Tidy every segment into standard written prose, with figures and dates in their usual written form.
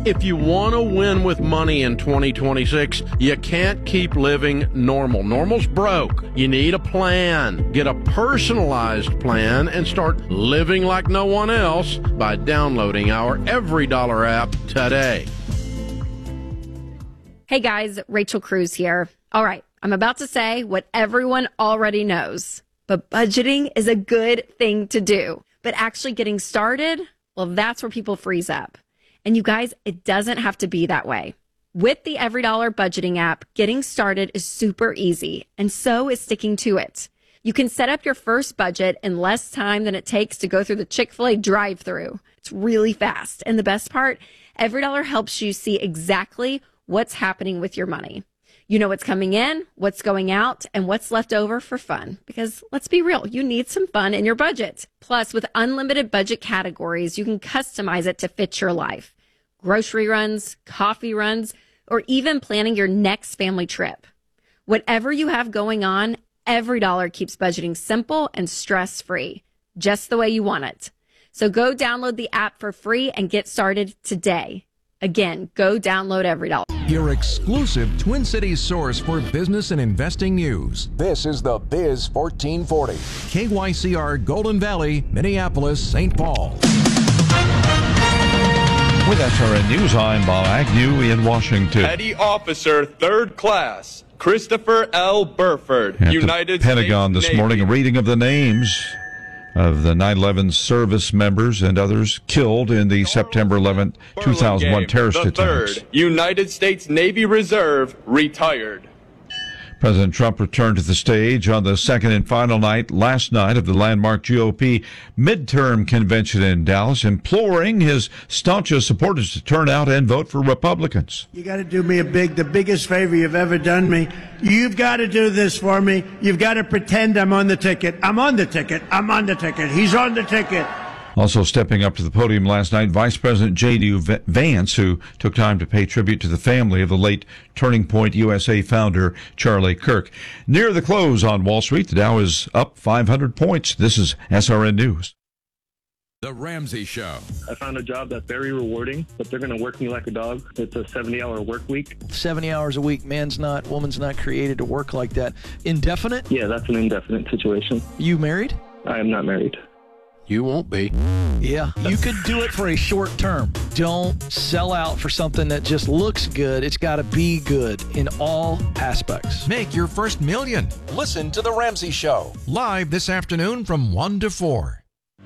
If you want to win with money in 2026, you can't keep living normal. Normal's broke. You need a plan. Get a personalized plan and start living like no one else by downloading our EveryDollar app today. Hey guys, Rachel Cruz here. All right, I'm about to say what everyone already knows, but budgeting is a good thing to do. But actually getting started, well, that's where people freeze up. And you guys, it doesn't have to be that way. With the EveryDollar budgeting app, getting started is super easy, and so is sticking to it. You can set up your first budget in less time than it takes to go through the Chick-fil-A drive-thru. It's really fast. And the best part, EveryDollar helps you see exactly what's happening with your money. You know what's coming in, what's going out, and what's left over for fun. Because let's be real, you need some fun in your budget. Plus, with unlimited budget categories, you can customize it to fit your life. Grocery runs, coffee runs, or even planning your next family trip. Whatever you have going on, EveryDollar keeps budgeting simple and stress-free, just the way you want it. So go download the app for free and get started today. Again, go download EveryDollar. Your exclusive Twin Cities source for business and investing news. This is the Biz 1440. KYCR Golden Valley, Minneapolis, St. Paul. With SRN News, I'm Bob Agnew in Washington. Petty Officer, 3rd Class, Christopher L. Burford, At United the Pentagon States this Navy. morning, a reading of the names of the 9/11 service members and others killed in the September 11, 2001 terrorist the attacks. 3rd United States Navy Reserve, retired. President Trump returned to the stage on the second and final night last night of the landmark GOP midterm convention in Dallas, imploring his staunchest supporters to turn out and vote for Republicans. You got to do me the biggest favor you've ever done me. You've got to do this for me. You've got to pretend I'm on the ticket. I'm on the ticket. I'm on the ticket. He's on the ticket. Also stepping up to the podium last night, Vice President J.D. Vance, who took time to pay tribute to the family of the late Turning Point USA founder Charlie Kirk. Near the close on Wall Street, the Dow is up 500 points. This is SRN News. The Ramsey Show. I found a job that's very rewarding, but they're going to work me like a dog. It's a 70-hour work week. 70 hours a week. Woman's not created to work like that. Indefinite? Yeah, that's an indefinite situation. You married? I am not married. You won't be. Yeah. You could do it for a short term. Don't sell out for something that just looks good. It's got to be good in all aspects. Make your first million. Listen to The Ramsey Show. Live this afternoon from 1 to 4.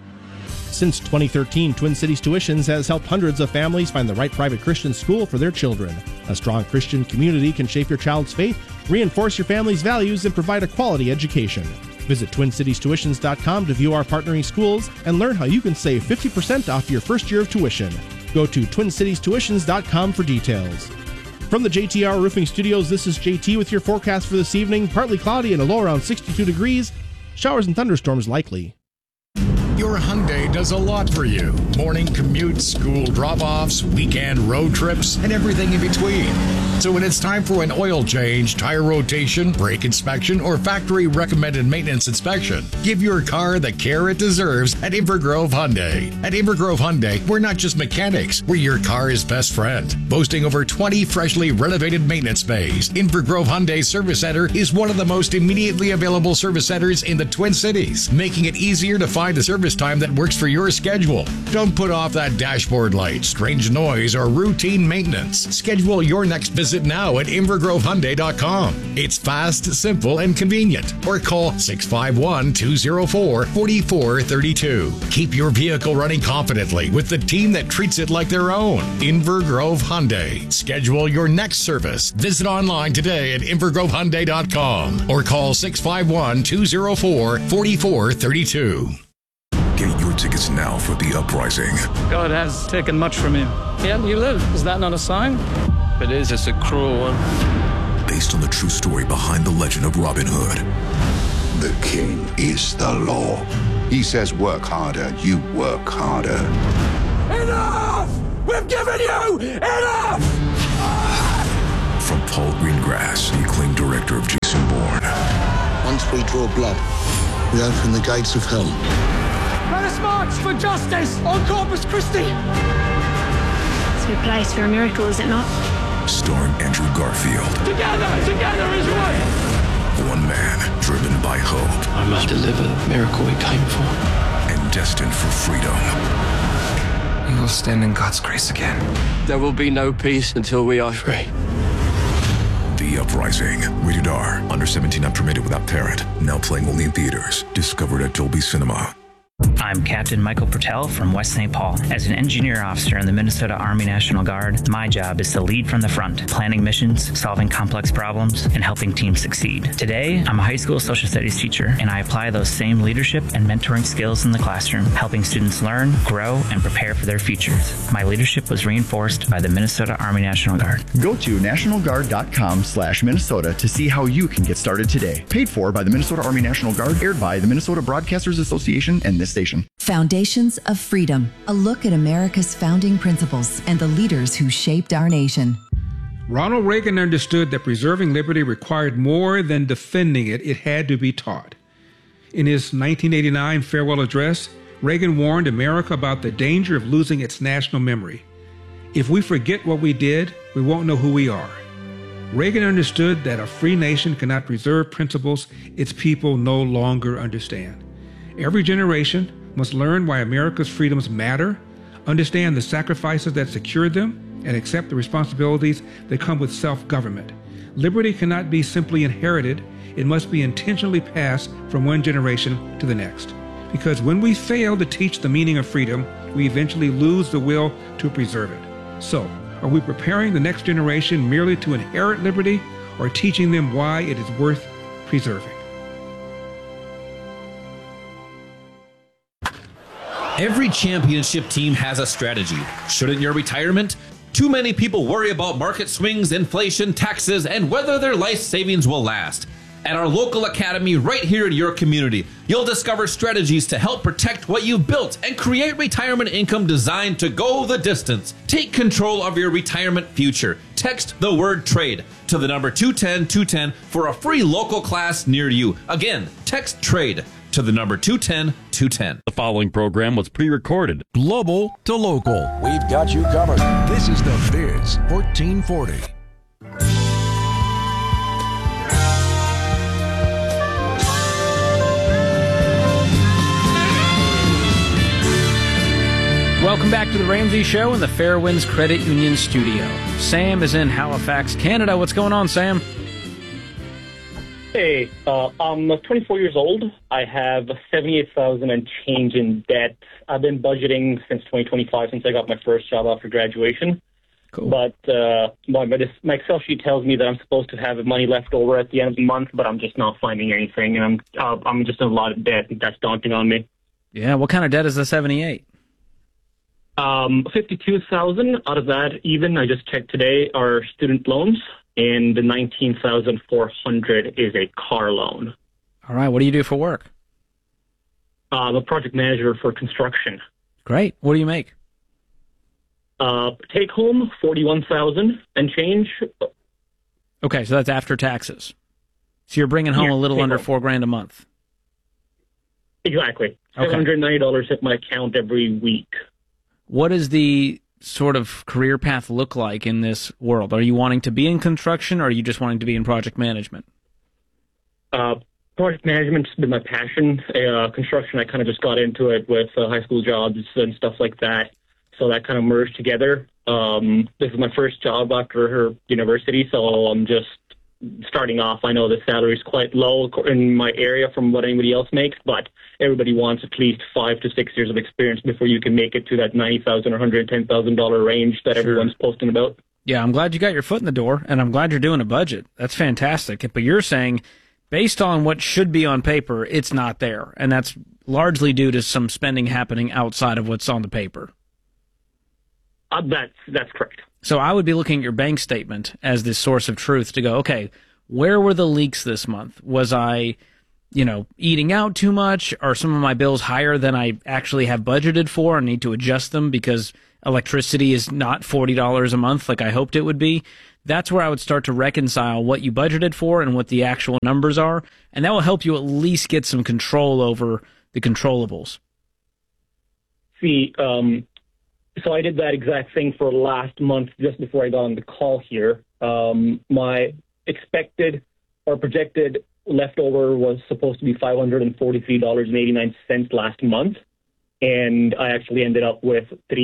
Since 2013, Twin Cities Tuitions has helped hundreds of families find the right private Christian school for their children. A strong Christian community can shape your child's faith, reinforce your family's values, and provide a quality education. Visit TwinCitiesTuitions.com to view our partnering schools and learn how you can save 50% off your first year of tuition. Go to TwinCitiesTuitions.com for details. From the JTR Roofing Studios, this is JT with your forecast for this evening. Partly cloudy and a low around 62 degrees. Showers and thunderstorms likely. Your Hyundai does a lot for you. Morning commutes, school drop-offs, weekend road trips, and everything in between. So when it's time for an oil change, tire rotation, brake inspection, or factory-recommended maintenance inspection, give your car the care it deserves at Invergrove Hyundai. At Invergrove Hyundai, we're not just mechanics, we're your car's best friend. Boasting over 20 freshly renovated maintenance bays, Invergrove Hyundai Service Center is one of the most immediately available service centers in the Twin Cities, making it easier to find a service time that works for your schedule. Don't put off that dashboard light, strange noise, or routine maintenance. Schedule your next visit now at InvergroveHyundai.com. It's fast, simple, and convenient. Or call 651-204-4432. Keep your vehicle running confidently with the team that treats it like their own. Invergrove Hyundai. Schedule your next service. Visit online today at InvergroveHyundai.com or call 651-204-4432. Get your tickets now for The Uprising. God has taken much from you. Yet you live. Is that not a sign? If it is, it's a cruel one. Based on the true story behind the legend of Robin Hood. The king is the law. He says work harder, you work harder. Enough! We've given you enough! From Paul Greengrass, the acclaimed director of Jason Bourne. Once we draw blood, we open the gates of hell. Let us march for justice on Corpus Christi! be a price for a miracle, is it not? Starring Andrew Garfield. Together is one. One man driven by hope. I must deliver the miracle we came for. And destined for freedom. You will stand in God's grace again. There will be no peace until we are free. The Uprising. Rated R. Under 17 not permitted without parent. Now playing only in theaters. Discovered at Dolby Cinema. I'm Captain Michael Pertell from West St. Paul. As an engineer officer in the Minnesota Army National Guard, my job is to lead from the front, planning missions, solving complex problems, and helping teams succeed. Today, I'm a high school social studies teacher, and I apply those same leadership and mentoring skills in the classroom, helping students learn, grow, and prepare for their futures. My leadership was reinforced by the Minnesota Army National Guard. Go to nationalguard.com/Minnesota to see how you can get started today. Paid for by the Minnesota Army National Guard, aired by the Minnesota Broadcasters Association and this station. Foundations of Freedom, a look at America's founding principles and the leaders who shaped our nation. Ronald Reagan understood that preserving liberty required more than defending it. It had to be taught. In his 1989 farewell address, Reagan warned America about the danger of losing its national memory. If we forget what we did, we won't know who we are. Reagan understood that a free nation cannot preserve principles its people no longer understand. Every generation must learn why America's freedoms matter, understand the sacrifices that secured them, and accept the responsibilities that come with self-government. Liberty cannot be simply inherited. It must be intentionally passed from one generation to the next. Because when we fail to teach the meaning of freedom, we eventually lose the will to preserve it. So, are we preparing the next generation merely to inherit liberty, or teaching them why it is worth preserving? Every championship team has a strategy. Shouldn't your retirement? Too many people worry about market swings, inflation, taxes, and whether their life savings will last. At our local academy right here in your community, you'll discover strategies to help protect what you've built and create retirement income designed to go the distance. Take control of your retirement future. Text the word TRADE to the number 210-210 for a free local class near you. Again, text TRADE to the number 210-210. The following program was pre-recorded. Global to local. We've got you covered. This is the Biz 1440. Welcome back to the Ramsey Show in the Fairwinds Credit Union studio. Sam is in Halifax, Canada. What's going on, Sam? Hey, I'm 24 years old. I have $78,000 and change in debt. I've been budgeting since 2025, since I got my first job after graduation. Cool. But my Excel sheet tells me that I'm supposed to have money left over at the end of the month, but I'm just not finding anything, and I'm just in a lot of debt. That's daunting on me. Yeah, what kind of debt is the 78? 52,000 out of that. Even I just checked today are student loans. And the $19,400 is a car loan. All right. What do you do for work? I'm a project manager for construction. Great. What do you make? Take home $41,000 and change. Okay, so that's after taxes. So you're bringing home a little under $4,000 a month. Exactly. Okay. $790 hit my account every week. What is the sort of career path look like in this world? Are you wanting to be in construction, or are you just wanting to be in project management? Project management's been my passion. Construction, I kind of just got into it with high school jobs and stuff like that. So that kind of merged together. This is my first job after university, so I'm just starting off. I know the salary is quite low in my area from what anybody else makes, but everybody wants at least 5 to 6 years of experience before you can make it to that $90,000 or $110,000 range that everyone's posting about. Yeah, I'm glad you got your foot in the door, and I'm glad you're doing a budget. That's fantastic. But you're saying, based on what should be on paper, it's not there, and that's largely due to some spending happening outside of what's on the paper. That's correct. So I would be looking at your bank statement as this source of truth to go, okay, where were the leaks this month? Was I, eating out too much? Are some of my bills higher than I actually have budgeted for and need to adjust them because electricity is not $40 a month like I hoped it would be? That's where I would start to reconcile what you budgeted for and what the actual numbers are, and that will help you at least get some control over the controllables. See, So I did that exact thing for last month, just before I got on the call here. My expected or projected leftover was supposed to be $543.89 last month, and I actually ended up with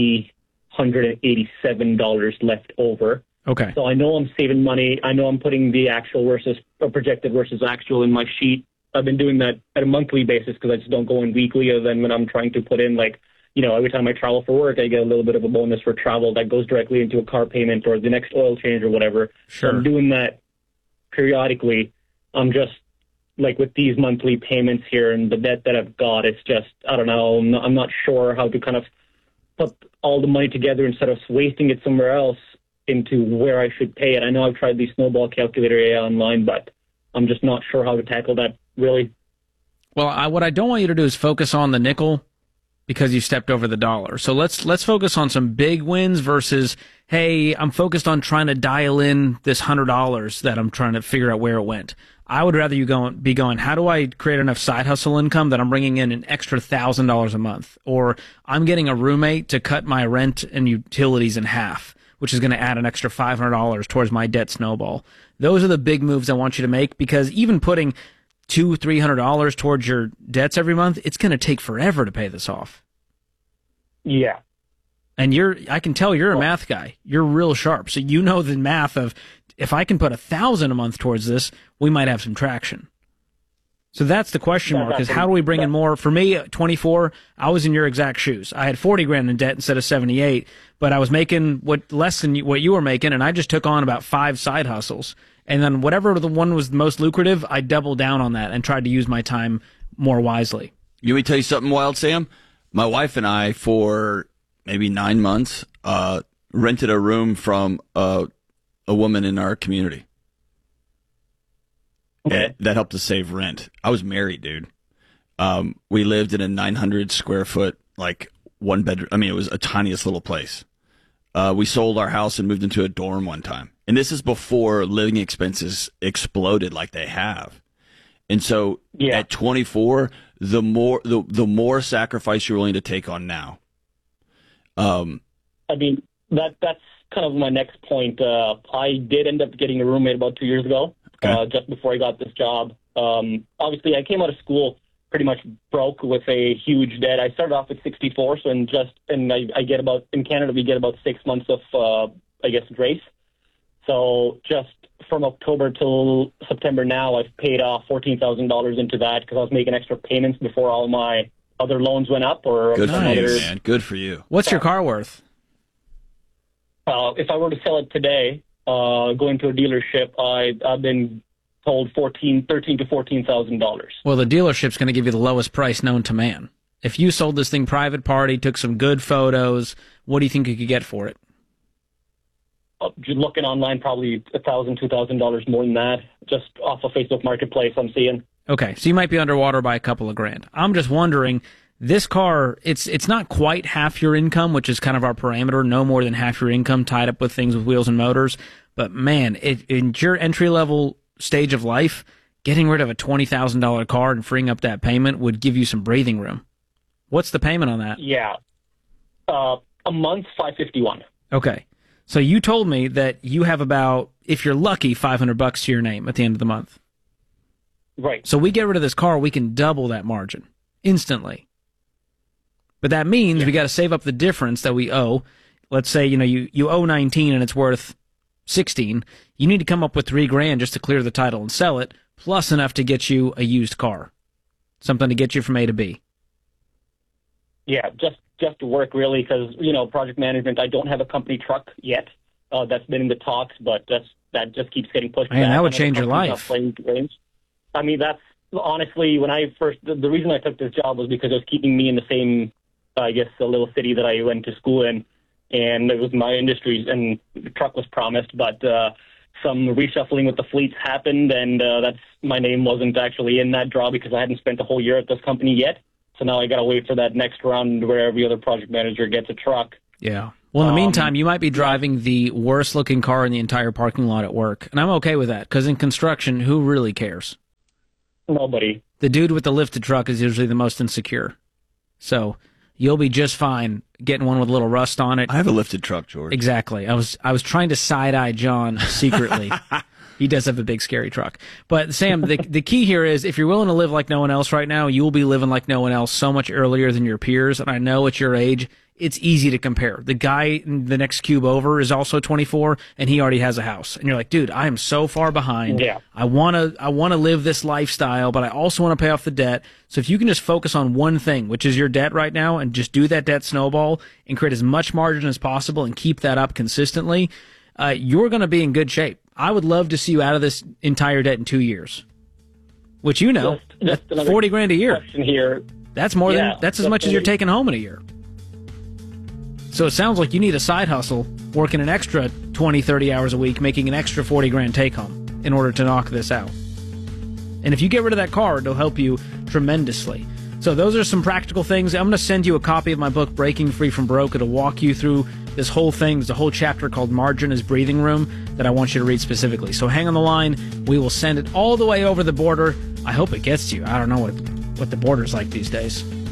$387 left over. Okay. So I know I'm saving money. I know I'm putting the actual versus projected versus actual in my sheet. I've been doing that at a monthly basis because I just don't go in weekly, other than when I'm trying to put in, like, every time I travel for work, I get a little bit of a bonus for travel that goes directly into a car payment or the next oil change or whatever. Sure. So I'm doing that periodically. I'm just, like, with these monthly payments here and the debt that I've got, it's just, I don't know, I'm not sure how to kind of put all the money together instead of wasting it somewhere else into where I should pay it. I know I've tried the Snowball Calculator AI online, but I'm just not sure how to tackle that, really. Well, what I don't want you to do is focus on the nickel because you stepped over the dollar. So let's focus on some big wins versus, hey, I'm focused on trying to dial in this $100 that I'm trying to figure out where it went. I would rather you be going, how do I create enough side hustle income that I'm bringing in an extra $1,000 a month? Or I'm getting a roommate to cut my rent and utilities in half, which is going to add an extra $500 towards my debt snowball. Those are the big moves I want you to make, because even putting $200-$300 towards your debts every month, it's going to take forever to pay this off. Yeah. And I can tell you're a math guy. You're real sharp. So you know the math of, if I can put $1,000 a month towards this, we might have some traction. So that's the question mark, is how do we bring in more? For me, at 24, I was in your exact shoes. I had 40 grand in debt instead of 78, but I was making less than what you were making, and I just took on about 5 side hustles. And then whatever the one was the most lucrative, I doubled down on that and tried to use my time more wisely. You want me to tell you something wild, Sam? My wife and I, for maybe 9 months, rented a room from a woman in our community. Okay. That helped us save rent. I was married, dude. We lived in a 900 square foot, like, one bedroom. I mean, it was a tiniest little place. We sold our house and moved into a dorm one time. And this is before living expenses exploded like they have. And so at 24, the more sacrifice you're willing to take on now. I mean, that's kind of my next point. I did end up getting a roommate about 2 years ago, just before I got this job. Obviously, I came out of school pretty much broke with a huge debt. I started off with 64, so I get about, in Canada, we get about 6 months of, grace. So just from October till September now, I've paid off $14,000 into that because I was making extra payments before all my other loans went up. Good for you, man. Good for you. What's your car worth? If I were to sell it today, going to a dealership, I've been told $13,000 to $14,000. Well, the dealership's going to give you the lowest price known to man. If you sold this thing private party, took some good photos, what do you think you could get for it? Just looking online, probably $1,000, $2,000 more than that, just off of Facebook Marketplace I'm seeing. Okay, so you might be underwater by a couple of grand. I'm just wondering, this car, it's not quite half your income, which is kind of our parameter, no more than half your income tied up with things with wheels and motors. But man, in your entry-level stage of life, getting rid of a $20,000 car and freeing up that payment would give you some breathing room. What's the payment on that? Yeah, a month, $551. Okay. So you told me that you have about, if you're lucky, $500 to your name at the end of the month. Right. So we get rid of this car, we can double that margin instantly. But that means we got to save up the difference that we owe. Let's say, you owe 19 and it's worth 16. You need to come up with $3,000 just to clear the title and sell it, plus enough to get you a used car. Something to get you from A to B. Yeah, just to work, really, because, project management, I don't have a company truck yet. That's been in the talks, but that just keeps getting pushed back. Man, that would change your life. I mean, that's honestly, when I first, the reason I took this job was because it was keeping me in the same, a little city that I went to school in, and it was my industry, and the truck was promised, but some reshuffling with the fleets happened, and my name wasn't actually in that draw because I hadn't spent a whole year at this company yet. So now I got to wait for that next round where every other project manager gets a truck. Yeah. Well, in the meantime, you might be driving the worst-looking car in the entire parking lot at work. And I'm okay with that, because in construction, who really cares? Nobody. The dude with the lifted truck is usually the most insecure. So you'll be just fine getting one with a little rust on it. I have a lifted truck, George. Exactly. I was trying to side-eye John secretly. He does have a big, scary truck. But, Sam, the key here is if you're willing to live like no one else right now, you will be living like no one else so much earlier than your peers. And I know at your age, it's easy to compare. The guy in the next cube over is also 24, and he already has a house. And you're like, dude, I am so far behind. Yeah. I want to live this lifestyle, but I also want to pay off the debt. So if you can just focus on one thing, which is your debt right now, and just do that debt snowball and create as much margin as possible and keep that up consistently, you're going to be in good shape. I would love to see you out of this entire debt in 2 years, which just that's 40 grand a year. Here. That's more than that's as much as you're taking home in a year. So it sounds like you need a side hustle, working an extra 20, 30 hours a week, making an extra 40 grand take home in order to knock this out. And if you get rid of that car, it'll help you tremendously. So those are some practical things. I'm going to send you a copy of my book, Breaking Free from Broke. It'll walk you through this whole thing. There's a whole chapter called Margin is Breathing Room that I want you to read specifically. So hang on the line. We will send it all the way over the border. I hope it gets to you. I don't know what the border's like these days.